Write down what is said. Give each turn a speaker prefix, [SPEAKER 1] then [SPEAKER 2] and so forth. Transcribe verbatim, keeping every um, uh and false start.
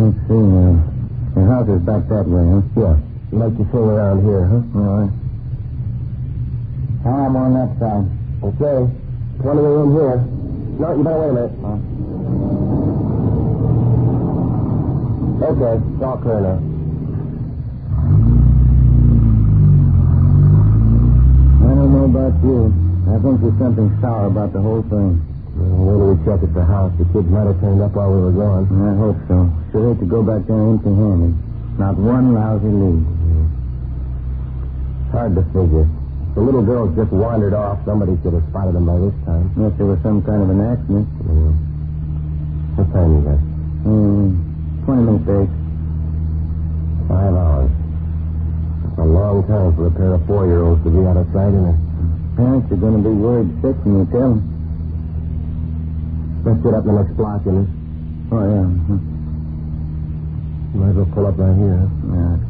[SPEAKER 1] Let's see, uh, the house is back that way, huh?
[SPEAKER 2] Yeah. You like to swing around here, huh?
[SPEAKER 1] All right. I'm on that side.
[SPEAKER 2] Okay. Plenty of room here. No, you better wait a minute.
[SPEAKER 1] Huh?
[SPEAKER 2] Okay, it's all clear now.
[SPEAKER 1] I don't know about you. I think there's something sour about the whole thing.
[SPEAKER 2] Well, wait till we check at the house. The kids might have turned up while we were gone.
[SPEAKER 1] I hope so. Sure hate to go back there empty-handed. Not one lousy lead.
[SPEAKER 2] Mm-hmm. Hard to figure. The little girls just wandered off. Somebody should have spotted them by this time.
[SPEAKER 1] Unless there was some kind of an accident.
[SPEAKER 2] Yeah. What time is that?
[SPEAKER 1] Hmm. Twenty minutes late.
[SPEAKER 2] Five hours. That's a long time for a pair of four-year-olds to be out of sight, isn't it?
[SPEAKER 1] Parents are going to be worried sick when you tell them.
[SPEAKER 2] Let's get up the next block, Jimmy.
[SPEAKER 1] Oh, yeah.
[SPEAKER 2] Might as well pull up right here, huh?
[SPEAKER 1] Yeah.